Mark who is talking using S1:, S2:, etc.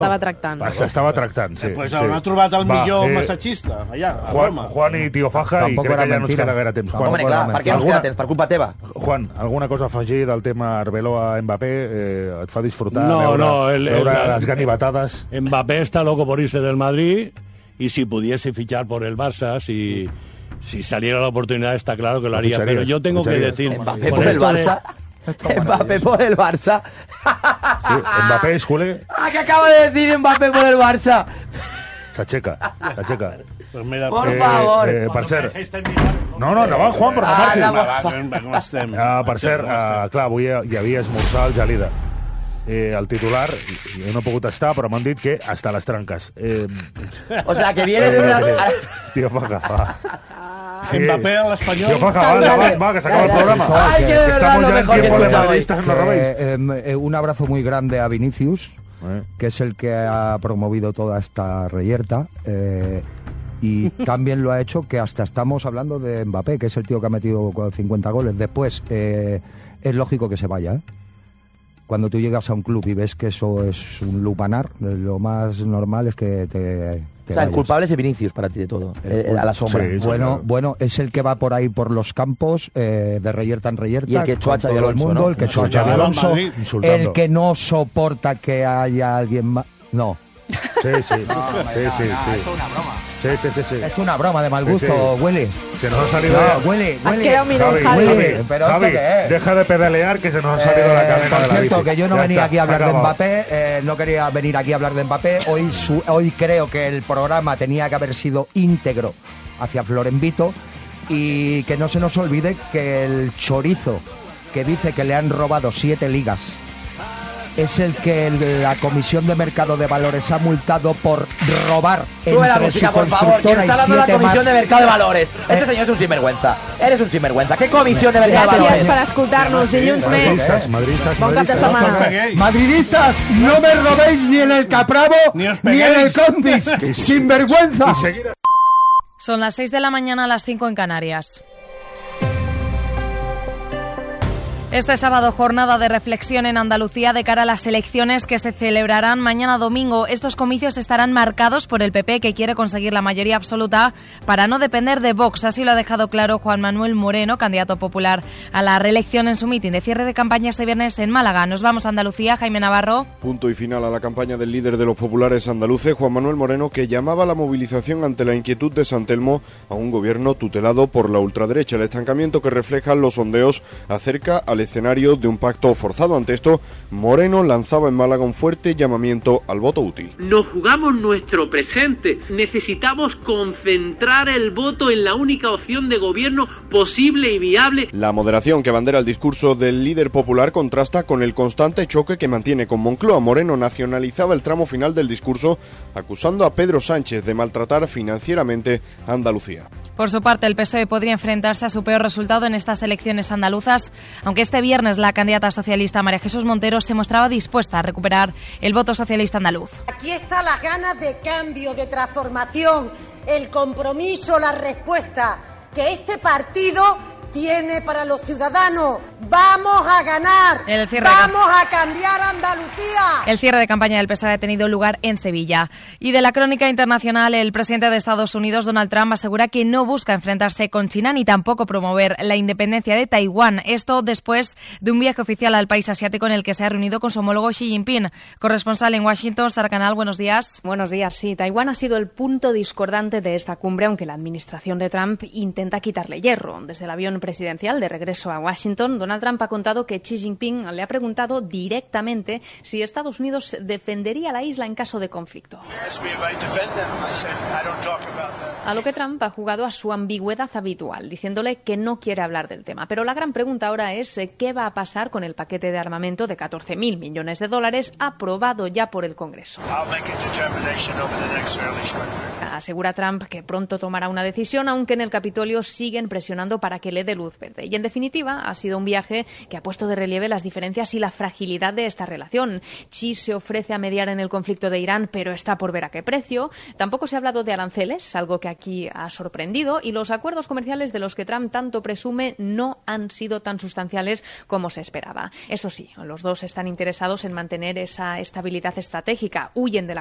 S1: Estava tractant.
S2: S'estava tractant, sí.
S3: Pues on ha trobat el millor massatgista, allà, a Roma.
S2: Juan i Tio Faja, i crec que ja no ens queda gaire temps.
S4: Home, clar, per què no ens queda temps? Per culpa teva.
S2: Juan, alguna cosa a afegir del tema Arbeloa-Mbappé? Et fa disfrutar
S5: veure
S2: las ganivatadas?
S5: Mbappé está loco por irse del Madrid, y si pudiese fichar por el Barça, si saliera la oportunidad, está claro que lo haría. Pero yo tengo que decir...
S4: ¿Mbappé por el Barça? Mbappé por el Barça.
S2: Sí, Mbappé es culé.
S4: ¿Qué acaba de decir Mbappé por el Barça?
S2: S'aixeca.
S3: Pues mira,
S4: por favor.
S2: Per cert... No, endavant, Juan, però no marxis.
S3: Com estem?
S2: Per cert, clar, avui hi havia esmorzar al Gelida. El titular, jo no he pogut estar, però m'han dit que hasta les tranques.
S4: O sea, que viene de una...
S2: Tio Faja, va.
S3: Sí. Mbappé a l'Espanyol.
S2: Tio Faja, va, que se acaba el programa.
S4: Ay, que de verdad lo mejor que
S6: escuchaba. Un abrazo muy grande a Vinicius, que es el que ha promovido toda esta reyerta. Y también lo ha hecho que hasta estamos hablando de Mbappé, que es el tío que ha metido 50 goles. Después, es lógico que se vaya, ¿eh? Cuando tú llegas a un club y ves que eso es un lupanar, lo más normal es que te
S4: el culpable es Vinicius para ti de todo, a la sombra.
S6: Sí, bueno, es el que va por ahí por los campos, de reyerta en reyerta.
S4: Y el que echó a Xabi Alonso,
S6: mundo,
S4: ¿no?
S6: El que echó a Xabi Alonso, el que no soporta que haya alguien más... No.
S2: Sí.
S7: Esto es una broma.
S2: Sí.
S6: Es una broma de mal gusto, Willy.
S2: Se nos ha salido...
S6: Willy.
S1: Has quedado mirón, Javi.
S6: Pero
S2: Javi,
S6: ¿esto qué es?
S2: deja de pedalear, que se nos ha salido la cadena
S6: por
S2: de la
S6: cierto,
S2: bici.
S6: que yo no venía aquí a hablar de Mbappé, no quería venir aquí a hablar de Mbappé. Hoy creo que el programa tenía que haber sido íntegro hacia Florenvito, y que no se nos olvide que el chorizo que dice que le han robado 7 ligas es el que la Comisión de Mercado de Valores ha multado por robar
S4: Sube la
S6: entre
S4: música,
S6: su
S4: por favor, que
S6: constructora
S4: está
S6: y
S4: dando la
S6: 7
S4: Comisión
S6: más.
S4: de Mercado de Valores. Este señor es un sinvergüenza. Eres un sinvergüenza. ¿Qué Comisión de Mercado de
S1: Gràcies
S4: Valores?
S1: per escoltar-nos. Dilluns més.
S2: Madridistas.
S1: Bon cap de setmana.
S6: Madridistas, no me robéis ni en el Capravo
S3: Ni os
S6: ni en el Condis. Sinvergüenza.
S8: Son las 6 de la mañana, a las 5 en Canarias. Este sábado, jornada de reflexión en Andalucía de cara a las elecciones que se celebrarán mañana domingo. Estos comicios estarán marcados por el PP, que quiere conseguir la mayoría absoluta para no depender de Vox. Así lo ha dejado claro Juan Manuel Moreno, candidato popular a la reelección, en su mitin de cierre de campaña este viernes en Málaga. Nos vamos a Andalucía, Jaime Navarro.
S9: Punto y final a la campaña del líder de los populares andaluces, Juan Manuel Moreno, que llamaba a la movilización ante la inquietud de San Telmo a un gobierno tutelado por la ultraderecha. El estancamiento que reflejan los sondeos acerca al escenario de un pacto forzado. Ante esto, Moreno lanzaba en Málaga un fuerte llamamiento al voto útil.
S10: Nos jugamos nuestro presente. Necesitamos concentrar el voto en la única opción de gobierno posible y viable.
S9: La moderación que bandera el discurso del líder popular contrasta con el constante choque que mantiene con Moncloa. Moreno nacionalizaba el tramo final del discurso, acusando a Pedro Sánchez de maltratar financieramente a Andalucía.
S8: Por su parte, el PSOE podría enfrentarse a su peor resultado en estas elecciones andaluzas, aunque este viernes la candidata socialista María Jesús Montero se mostraba dispuesta a recuperar el voto socialista andaluz.
S11: Aquí están las ganas de cambio, de transformación, el compromiso, la respuesta que este partido tiene para los ciudadanos. ¡Vamos a ganar! ¡Vamos a cambiar Andalucía!
S8: El cierre de campaña del PSOE ha tenido lugar en Sevilla. Y de la crónica internacional, el presidente de Estados Unidos, Donald Trump, asegura que no busca enfrentarse con China ni tampoco promover la independencia de Taiwán. Esto después de un viaje oficial al país asiático en el que se ha reunido con su homólogo Xi Jinping. Corresponsal en Washington, Sara Canal, buenos días.
S12: Buenos días, sí. Taiwán ha sido el punto discordante de esta cumbre, aunque la administración de Trump intenta quitarle hierro. Desde el avión presidencial de regreso a Washington, Donald Trump ha contado que Xi Jinping le ha preguntado directamente si Estados Unidos defendería la isla en caso de conflicto. A lo que Trump ha jugado a su ambigüedad habitual, diciéndole que no quiere hablar del tema. Pero la gran pregunta ahora es ¿qué va a pasar con el paquete de armamento de 14.000 millones de dólares aprobado ya por el Congreso? Asegura Trump que pronto tomará una decisión, aunque en el Capitolio siguen presionando para que le dé de luz verde. Y en definitiva, ha sido un viaje que ha puesto de relieve las diferencias y la fragilidad de esta relación. Xi se ofrece a mediar en el conflicto de Irán, pero está por ver a qué precio. Tampoco se ha hablado de aranceles, algo que aquí ha sorprendido, y los acuerdos comerciales de los que Trump tanto presume no han sido tan sustanciales como se esperaba. Eso sí, los dos están interesados en mantener esa estabilidad estratégica, huyen de la